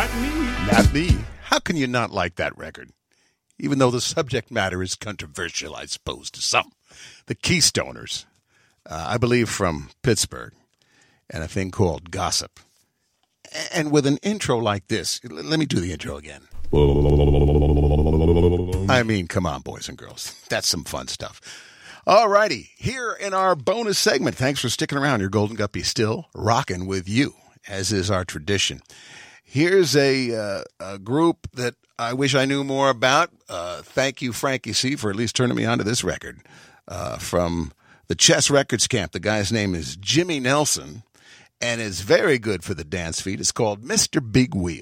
Not me. Not me. How can you not like that record? Even though the subject matter is controversial, I suppose, to some. The Keystoners, I believe from Pittsburgh, and a thing called Gossip. And with an intro like this, let me do the intro again. I mean, come on, boys and girls. That's some fun stuff. All righty, here in our bonus segment, thanks for sticking around. Your Golden Guppy still rocking with you, as is our tradition. Here's a group that I wish I knew more about. Thank you, Frankie C., for at least turning me on to this record. From the Chess Records camp, the guy's name is Jimmy Nelson, and is very good for the dance feet. It's called Mr. Big Wheel.